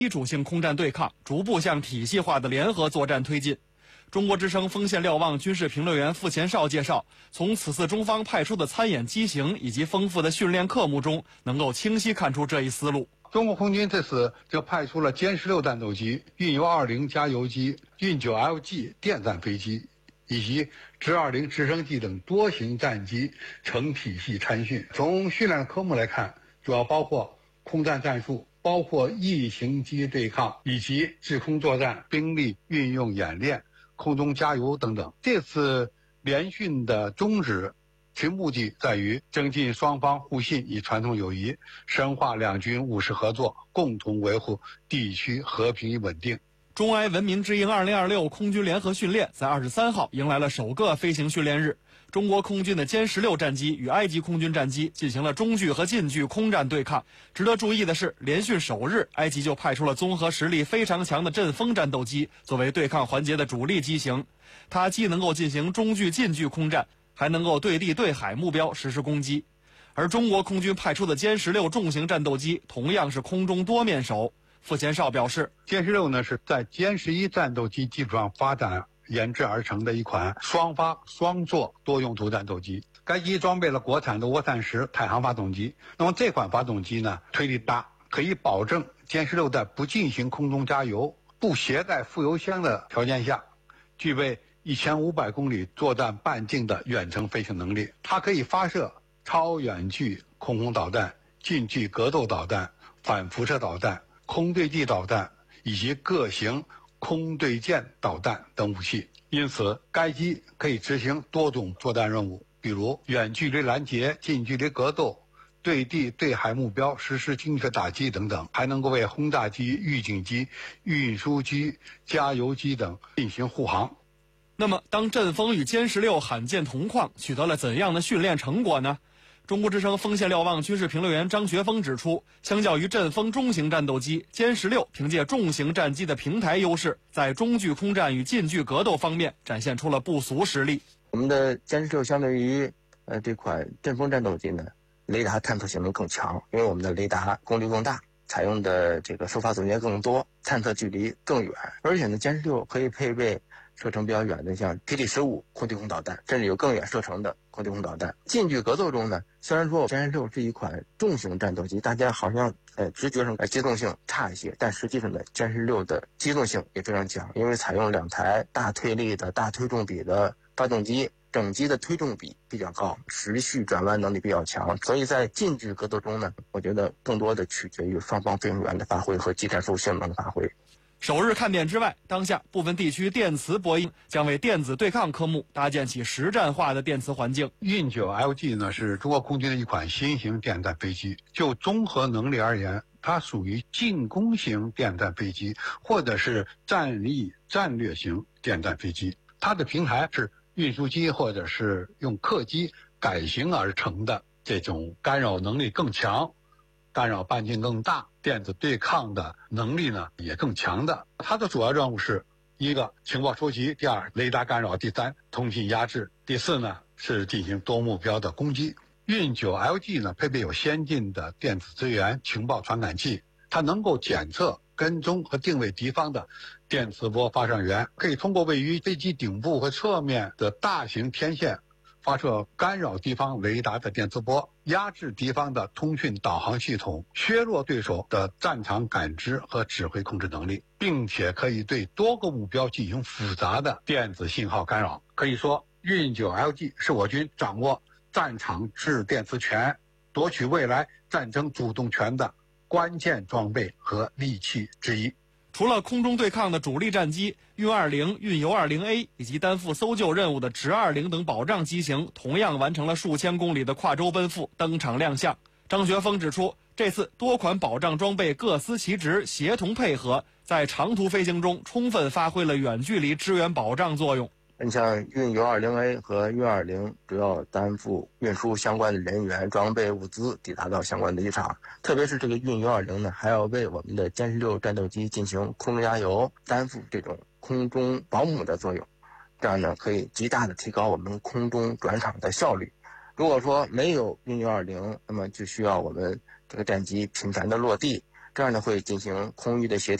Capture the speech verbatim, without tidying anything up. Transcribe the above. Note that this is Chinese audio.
基础性空战对抗逐步向体系化的联合作战推进。中国之声锋线瞭望军事评论员傅前绍介绍，从此次中方派出的参演机型以及丰富的训练科目中，能够清晰看出这一思路。 中国空军这次就派出了歼十六战斗机、运油二零加油机、运九 L G 电战飞机以及直二零直升机等多型战机成体系参训。从训练科目来看，主要包括空战战术，包括异形机对抗以及制空作战、兵力运用演练、空中加油等等。这次联训的宗旨其目的在于增进双方互信与传统友谊，深化两军务实合作，共同维护地区和平与稳定。 中埃文明之鹰二零二六空军联合训练在二十三号迎来了首个飞行训练日。中国空军的歼十六战机与埃及空军战机进行了中距和近距空战对抗。值得注意的是，联训首日，埃及就派出了综合实力非常强的阵风战斗机作为对抗环节的主力机型。它既能够进行中距、近距空战，还能够对地对海目标实施攻击。而中国空军派出的歼十六重型战斗机同样是空中多面手。傅前绍表示， 歼十六呢是在歼十一战斗机基础上发展研制而成的一款双发双座多用途战斗机。该机装备了国产的涡扇十太行发动机。那么这款发动机呢，推力大，可以保证歼十六在不进行空中加油、不携带副油箱的条件下，具备一千五百公里作战半径的远程飞行能力。它可以发射超远距空空导弹、近距格斗导弹、反辐射导弹、空对地导弹以及各型空对舰导弹等武器。因此，该机可以执行多种作战任务，比如远距离拦截、近距离格斗、对地对海目标实施精确打击等等，还能够为轰炸机、预警机、运输机、加油机等进行护航。 那么，当阵风与歼十六罕见同框，取得了怎样的训练成果呢？中国之声锋线瞭望军事评论员张学峰指出，相较于阵风中型战斗机，歼十六凭借重型战机的平台优势，在中距空战与近距格斗方面展现出了不俗实力。 我们的歼十六相对于呃这款阵风战斗机呢，雷达探测性能更强，因为我们的雷达功率更大，采用的这个收发总间更多，探测距离更远，而且呢，歼十六可以配备射程比较远的像霹雳十五空对空导弹，甚至有更远射程的空对空导弹。近距格斗中呢，虽然说歼十六是一款重型战斗机，大家好像呃直觉上呃机动性差一些，但实际上呢，歼十六的机动性也非常强，因为采用两台大推力的大推重比的发动机，整机的推重比比较高，持续转弯能力比较强，所以在近距格斗中呢，我觉得更多的取决于双方飞行员的发挥和机战术性能的发挥。 首日看点之外，当下部分地区电磁播应将为电子对抗科目搭建起实战化的电磁环境。 运九 L G 呢是中国空军的一款新型电战飞机，就综合能力而言，它属于进攻型电战飞机或者是战役战略型电战飞机。它的平台是运输机或者是用客机改型而成的，这种干扰能力更强，干扰半径更大，电子对抗的能力呢也更强的。它的主要任务是一个情报收集，第二雷达干扰，第三通信压制，第四呢是进行多目标的攻击。运九 L G 呢配备有先进的电子资源情报传感器，它能够检测、跟踪和定位敌方的电磁波发射源，可以通过位于飞机顶部和侧面的大型天线发射干扰敌方雷达的电磁波，压制敌方的通讯导航系统，削弱对手的战场感知和指挥控制能力，并且可以对多个目标进行复杂的电子信号干扰。可以说，运九 L G 是我军掌握战场制电磁权、夺取未来战争主动权的关键装备和利器之一。 除了空中对抗的主力战机运二零、运油二零 A 以及担负搜救任务的直二零等保障机型，同样完成了数千公里的跨洲奔赴，登场亮相。张学峰指出，这次多款保障装备各司其职，协同配合，在长途飞行中充分发挥了远距离支援保障作用。 你像运油 二零 A 和运二零主要担负运输相关的人员、装备、物资抵达到相关的机场，特别是这个运油二零呢，还要为我们的歼十六战斗机进行空中加油，担负这种空中保姆的作用，这样呢可以极大的提高我们空中转场的效率。如果说没有运油二零，那么就需要我们这个战机频繁的落地， 这样呢会进行空域的协